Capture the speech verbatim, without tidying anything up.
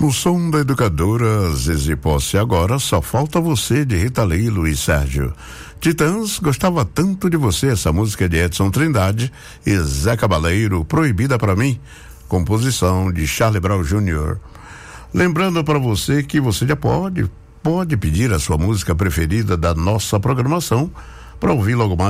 No som da educadora Zezé Posse, agora só falta você, de Rita Lee e Luiz Sérgio. Titãs, gostava tanto de você, essa música de Edson Trindade e Zé Cabaleiro, Proibida pra Mim, composição de Charlie Brown Júnior Lembrando para você que você já pode, pode pedir a sua música preferida da nossa programação para ouvir logo mais